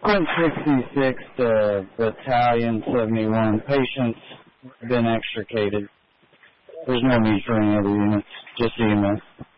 Point 66 to Battalion 71. Patients been extricated. There's no need for any other units. Just EMS.